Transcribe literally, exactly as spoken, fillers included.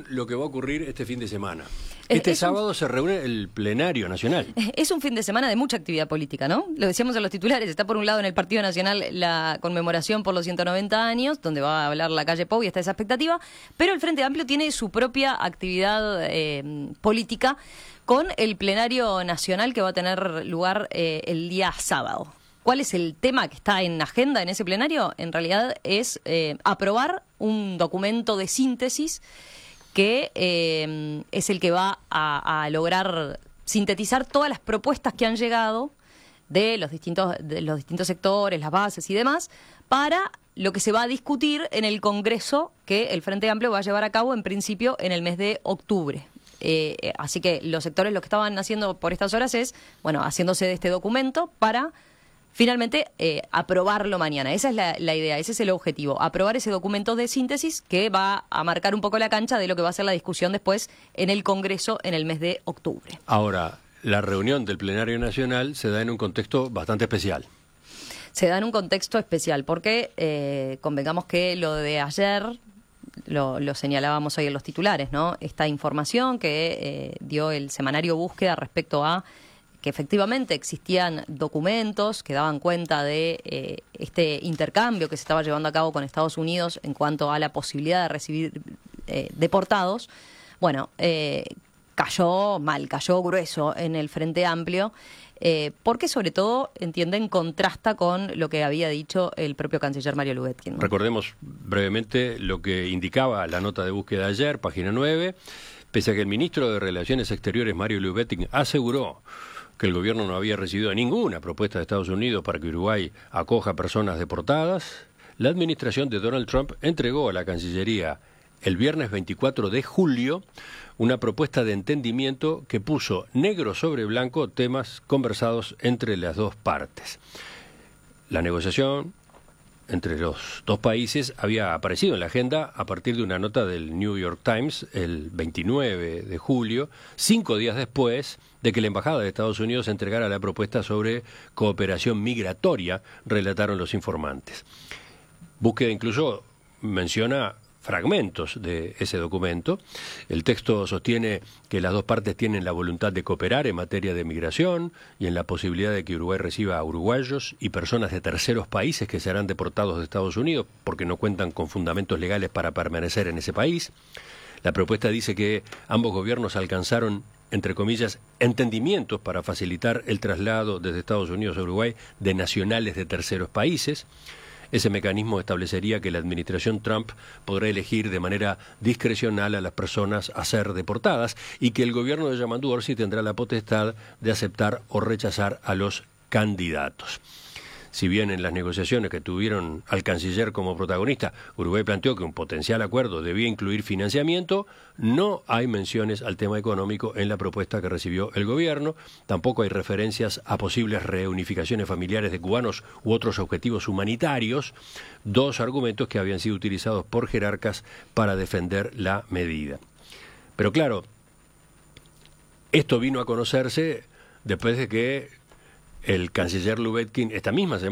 lo que va a ocurrir este fin de semana. Este es sábado un... se reúne el plenario nacional. Es un fin de semana de mucha actividad política, ¿no? Lo decíamos en los titulares. Está por un lado en el Partido Nacional la conmemoración por los ciento noventa años, donde va a hablar la calle Pou y está esa expectativa. Pero el Frente Amplio tiene su propia actividad eh, política con el plenario nacional que va a tener lugar eh, el día sábado. ¿Cuál es el tema que está en agenda en ese plenario? En realidad es eh, aprobar un documento de síntesis que eh, es el que va a, a lograr sintetizar todas las propuestas que han llegado de los distintos, de los distintos sectores, las bases y demás, para lo que se va a discutir en el Congreso que el Frente Amplio va a llevar a cabo en principio en el mes de octubre. Eh, así que los sectores lo que estaban haciendo por estas horas es, bueno, haciéndose de este documento para finalmente eh, aprobarlo mañana. Esa es la, la idea, ese es el objetivo, aprobar ese documento de síntesis que va a marcar un poco la cancha de lo que va a ser la discusión después en el Congreso en el mes de octubre. Ahora, la reunión del Plenario Nacional se da en un contexto bastante especial. Se da en un contexto especial porque eh, convengamos que lo de ayer lo, lo señalábamos hoy en los titulares, ¿no? Esta información que eh, dio el semanario Búsqueda respecto a que efectivamente existían documentos que daban cuenta de eh, este intercambio que se estaba llevando a cabo con Estados Unidos en cuanto a la posibilidad de recibir eh, deportados. Bueno, eh, cayó mal, cayó grueso en el Frente Amplio, eh, porque sobre todo, entienden, contrasta con lo que había dicho el propio canciller Mario Lubetkin, ¿no? Recordemos brevemente lo que indicaba la nota de búsqueda de ayer, página nueve. Pese a que el ministro de Relaciones Exteriores, Mario Lubetkin, aseguró que el gobierno no había recibido ninguna propuesta de Estados Unidos para que Uruguay acoja personas deportadas, la administración de Donald Trump entregó a la Cancillería el viernes veinticuatro de julio una propuesta de entendimiento que puso negro sobre blanco temas conversados entre las dos partes. La negociación entre los dos países había aparecido en la agenda a partir de una nota del New York Times el veintinueve de julio, cinco días después de que la Embajada de Estados Unidos entregara la propuesta sobre cooperación migratoria, relataron los informantes. Búsqueda incluso menciona fragmentos de ese documento. El texto sostiene que las dos partes tienen la voluntad de cooperar en materia de migración y en la posibilidad de que Uruguay reciba a uruguayos y personas de terceros países que serán deportados de Estados Unidos porque no cuentan con fundamentos legales para permanecer en ese país. La propuesta dice que ambos gobiernos alcanzaron, entre comillas, entendimientos para facilitar el traslado desde Estados Unidos a Uruguay de nacionales de terceros países. Ese mecanismo establecería que la administración Trump podrá elegir de manera discrecional a las personas a ser deportadas y que el gobierno de Yamandu Orsi tendrá la potestad de aceptar o rechazar a los candidatos. Si bien en las negociaciones que tuvieron al canciller como protagonista, Uruguay planteó que un potencial acuerdo debía incluir financiamiento, no hay menciones al tema económico en la propuesta que recibió el gobierno, tampoco hay referencias a posibles reunificaciones familiares de cubanos u otros objetivos humanitarios, dos argumentos que habían sido utilizados por jerarcas para defender la medida. Pero claro, esto vino a conocerse después de que el canciller Lubetkin esta misma semana